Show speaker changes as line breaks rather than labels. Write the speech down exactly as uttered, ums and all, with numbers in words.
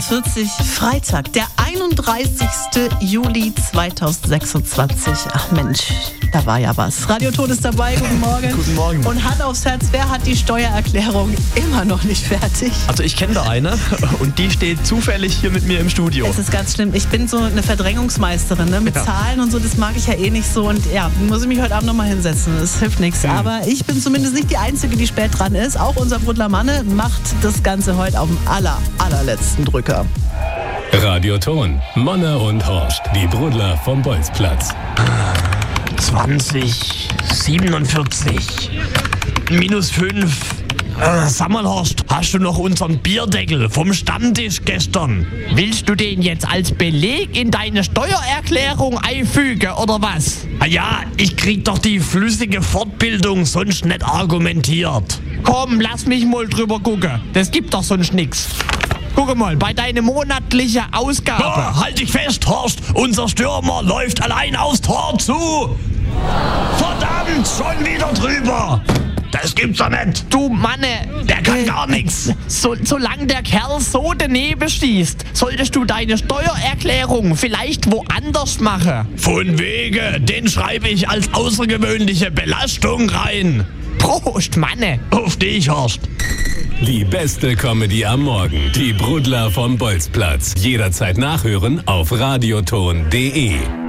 vierzig Freitag, der einunddreißigste Juli zweitausendsechsundzwanzig. Ach Mensch, da war ja was. Radioton ist dabei, guten Morgen.
Guten Morgen.
Und Hand aufs Herz, wer hat die Steuererklärung immer noch nicht fertig?
Also ich kenne da eine und die steht zufällig hier mit mir im Studio.
Es ist ganz schlimm. Ich bin so eine Verdrängungsmeisterin, ne? Mit
Ja.
Zahlen und so, das mag ich ja eh nicht so. Und ja, muss ich mich heute Abend nochmal hinsetzen. Das hilft nichts.
Mhm.
Aber ich bin zumindest nicht die Einzige, die spät dran ist. Auch unser Brudler Manne macht das Ganze heute auf dem aller, allerletzten Drücker.
Radioton, Manne und Horst, die Brudler vom Bolzplatz.
zwanzig, siebenundvierzig, minus fünf. Äh, sag mal, Horst, hast du noch unseren Bierdeckel vom Stammtisch gestern? Willst du den jetzt als Beleg in deine Steuererklärung einfügen, oder was? Ah ja, ich krieg doch die flüssige Fortbildung sonst nicht argumentiert. Komm, lass mich mal drüber gucken. Das gibt doch sonst nix. Guck mal, bei deiner monatlichen Ausgabe. Oh, halt dich fest, Horst. Unser Stürmer läuft allein aufs Tor zu. Verdammt, schon wieder drüber. Das gibt's doch nicht. Du Manne, der kann gar nichts. So, solange der Kerl so daneben schießt, solltest du deine Steuererklärung vielleicht woanders machen. Von wegen, den schreibe ich als außergewöhnliche Belastung rein. Prost, Manne. Auf dich, Horst.
Die beste Comedy am Morgen. Die Brudler vom Bolzplatz. Jederzeit nachhören auf radioton punkt de.